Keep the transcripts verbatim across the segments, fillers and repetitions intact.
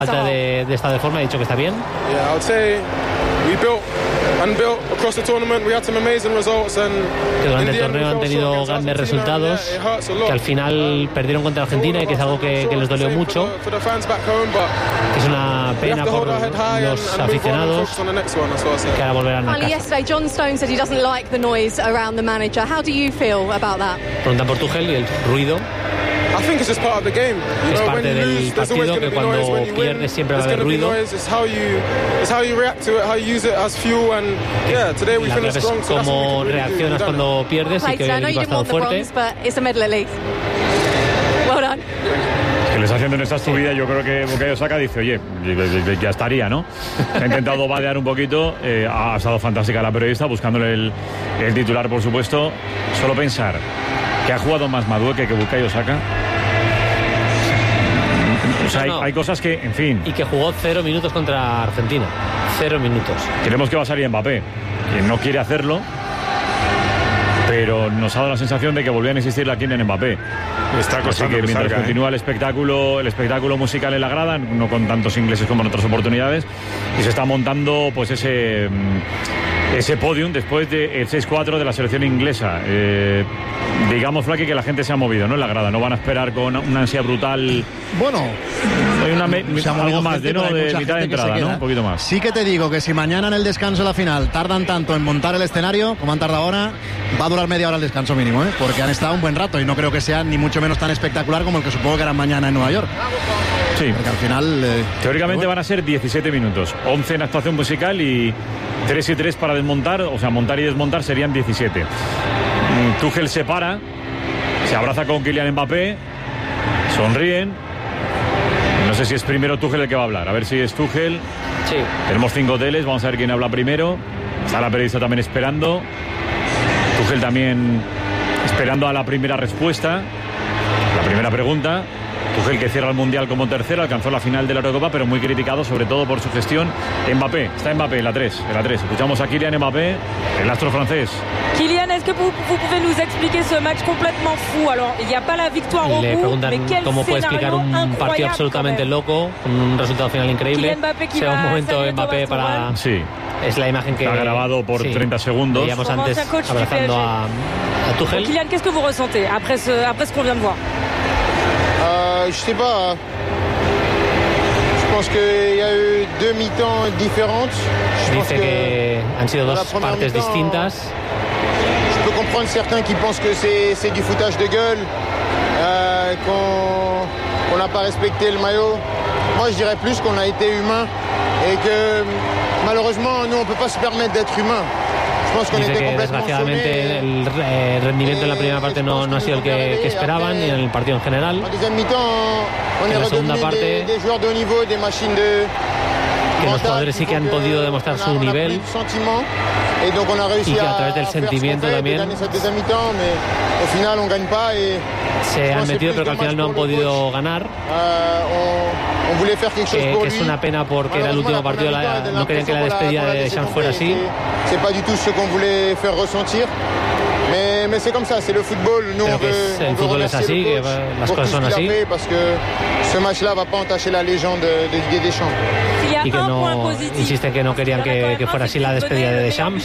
falta de, de estado de forma, ha dicho que está bien. Yeah, I would say we built and built across the tournament. We had some amazing results and que durante el torneo han tenido grandes resultados, que al final perdieron contra Argentina y que es algo que, que les dolió mucho, que es una pena por los aficionados, que ahora volverán a casa. Yesterday, John Stones said he doesn't like the noise around the manager. How do you feel about that? Preguntan por Tuchel y el ruido. I think it's just part of the game. You es know, parte del partido, que cuando pierdes siempre va a haber ruido. It's how you, it's how you react to it, how you use it as fuel, and yeah, today we finished strong. So cómo reaccionas cuando pierdes y que hoy el equipo ha estado fuerte. Well done. Que les haciendo en esta subida, yo creo que Bukayo Saka dice, oye, ya estaría, ¿no? Ha intentado vadear un poquito, eh, ha estado fantástica la periodista, buscándole el, el titular, por supuesto. Solo pensar que ha jugado más Madueke que Bukayo Saka. O sea, no, no. Hay, hay cosas que, en fin... Y que jugó cero minutos contra Argentina. Cero minutos. Creemos que va a salir Mbappé, que no quiere hacerlo, pero nos ha dado la sensación de que volvían a insistir la Kylian Mbappé. Está Así que mientras salga, continúa ¿eh? el espectáculo el espectáculo musical en la grada, no con tantos ingleses como en otras oportunidades, y se está montando pues ese ese podium después del seis cuatro de la selección inglesa. Eh, digamos, Flaky, que la gente se ha movido, ¿no? En la grada, no van a esperar con una ansia brutal. Bueno, hay una me, algo más de, ¿no? de mitad de entrada, ¿no? Un poquito más. Sí que te digo que si mañana en el descanso de la final tardan tanto en montar el escenario como han tardado ahora, va a durar media hora el descanso mínimo, ¿eh? Porque han estado un buen rato y no creo que sea ni mucho menos tan espectacular como el que supongo que era mañana en Nueva York. Sí. Porque al final... Eh, Teóricamente bueno. van a ser diecisiete minutos, once en actuación musical y tres y tres para desmontar, o sea, montar y desmontar serían diecisiete. Tuchel se para, se abraza con Kylian Mbappé, sonríen. No sé si es primero Tuchel el que va a hablar, a ver si es Tuchel. Sí. Tenemos cinco hoteles, vamos a ver quién habla primero. Está la periodista también esperando. Tuchel también esperando a la primera respuesta, la primera pregunta. Tuchel, que cierra el Mundial como tercero, alcanzó la final de la Eurocopa, pero muy criticado sobre todo por su gestión. Mbappé, está Mbappé en la tres, en la tres. Escuchamos a Kylian Mbappé, el astro francés. Kylian, est-ce que vous, vous pouvez nous expliquer ce match complètement fou? Alors, il n'y a pas la victoire au Le bout, mais quel cómo puede explicar un partido absolutamente loco, con un resultado final increíble. Sea un momento Mbappé para... Sí. Es la imagen que... Está grabado por sí, treinta segundos. Veíamos antes abrazando a, a Tuchel. Kylian, qu'est-ce que vous ressentez après ce, après ce qu'on vient de voir? Euh, je sais pas. Je pense qu'il y a eu deux mi-temps différentes. Je Dice que, que han sido dos partes distintas. Je peux comprendre certains qui pensent que c'est, c'est du foutage de gueule, euh, qu'on qu'on n'a pas respecté le maillot. Moi, je dirais plus qu'on a été humain et que malheureusement, nous, on peut pas se permettre d'être humain. Dice que desgraciadamente el eh, rendimiento en la primera parte no, no ha sido el que, que esperaban ni en el partido en general. En la segunda parte, que los jugadores sí que han podido demostrar su nivel y que a través del sentimiento también se han metido, pero que al final no han podido ganar. Que, que es una pena porque era el último partido, la, no querían que la despedida de Deschamps fuera así. Pero que es, el fútbol es así, que las cosas son así. Y que no, insisten que no querían que, que fuera así la despedida de Deschamps.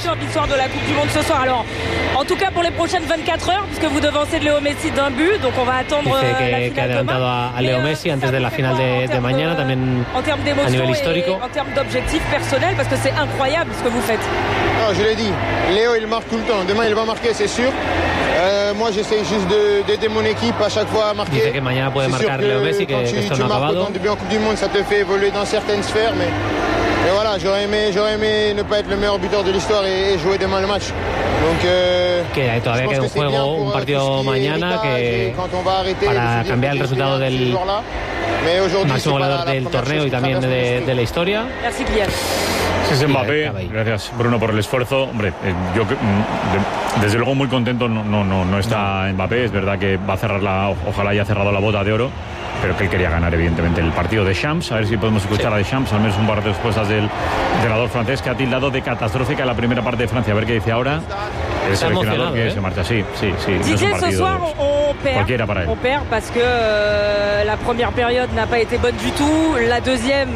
En tout cas, pour les prochaines vingt-quatre heures, puisque vous devancez Léo Messi d'un but, donc on va attendre Dice que, la final que ha adelantado a, a Léo Messi antes de la final de, de mañana, también a nivel histórico. En termes d'objectifs personnels, parce que c'est incroyable ce que vous faites. Non, je l'ai dit, Léo il marque tout le temps. Demain il va marquer, c'est sûr. Euh, moi j'essaie juste de, d'aider mon équipe à chaque fois à marquer. Dice que mañana puede marcar Léo Messi, que, tu, que esto tu no ha acabado. Quand tu marques autant de buts en Coupe du Monde, ça te fait évoluer dans certaines sphères, mais, mais voilà, j'aurais aimé, j'aurais aimé ne pas être le meilleur buteur de l'histoire et, et jouer demain le match. Donc, euh, que todavía queda un juego, un partido mañana que para cambiar el resultado del máximo goleador del torneo y también de, de la historia. Sí, es Mbappé. Gracias, Bruno, por el esfuerzo. Hombre, eh, yo de, desde luego muy contento no, no, no, no está Mbappé. Es verdad que va a cerrar la, ojalá haya cerrado la bota de oro, pero que él quería ganar evidentemente el partido de Deschamps. A ver si podemos escuchar sí. a Deschamps, al menos un par de respuestas del entrenador francés, que ha tildado de catastrófica la primera parte de Francia. A ver qué dice ahora. el seleccionador que ¿eh? se marcha. Sí, sí, sí. Didier, no ce soir, on perd. Cualquiera para él. On perd parce que euh, la première période n'a pas été bonne du tout. La deuxième